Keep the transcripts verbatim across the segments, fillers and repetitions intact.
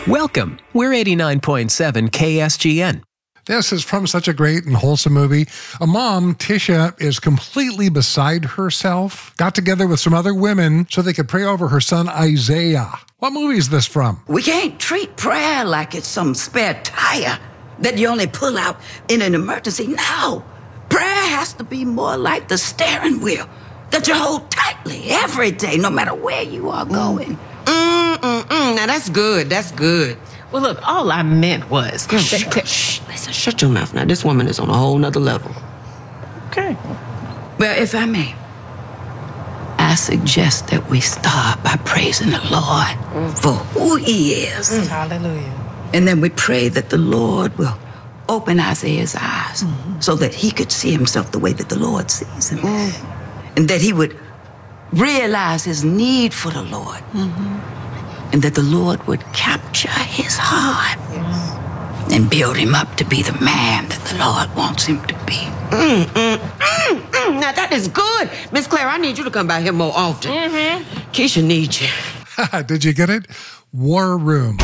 Welcome. We're eighty-nine point seven K S G N. This is from such a great and wholesome movie. A mom, Tisha, is completely beside herself, got together with some other women so they could pray over her son Isaiah. What movie is this from? We can't treat prayer like it's some spare tire that you only pull out in an emergency. No. Prayer has to be more like the steering wheel that you hold tightly every day, no matter where you are going. Mm, mm, mm. Now that's good. That's good. Well, look, all I meant was... Girl, shh, shh. Listen, shut your mouth now. This woman is on a whole nother level. Okay. Well, if I may, I suggest that we start by praising the Lord mm. for who he is. Mm. Hallelujah. And then we pray that the Lord will open Isaiah's eyes mm-hmm. so that he could see himself the way that the Lord sees him. Mm. And that he would realize his need for the Lord. Mm-hmm. And that the Lord would capture his heart yes. and build him up to be the man that the Lord wants him to be. Mm, mm, mm, mm. Now, that is good. Miss Claire, I need you to come by here more often. Mm-hmm. Keisha needs you. Did you get it? War Room.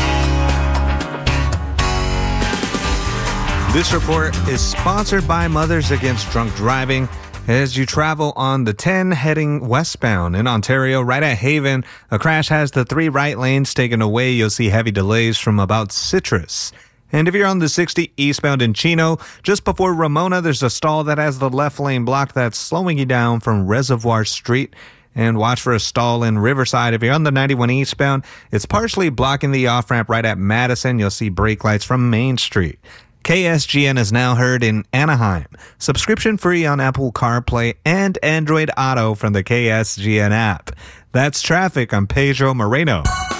This report is sponsored by Mothers Against Drunk Driving. As you travel on the ten heading westbound in Ontario, right at Haven, a crash has the three right lanes taken away. You'll see heavy delays from about Citrus. And if you're on the sixty eastbound in Chino, just before Ramona, there's a stall that has the left lane blocked that's slowing you down from Reservoir Street. And watch for a stall in Riverside. If you're on the ninety-one eastbound, it's partially blocking the off-ramp right at Madison. You'll see brake lights from Main Street. K S G N is now heard in Anaheim. Subscription free on Apple CarPlay and Android Auto from the K S G N app. That's traffic. I'm Pedro Moreno.